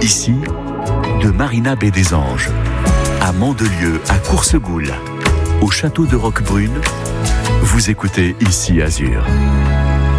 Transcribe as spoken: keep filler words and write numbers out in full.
Ici, de Marina Baie des Anges, à Mandelieu, à Coursegoule, au château de Roquebrune, vous écoutez Ici Azur.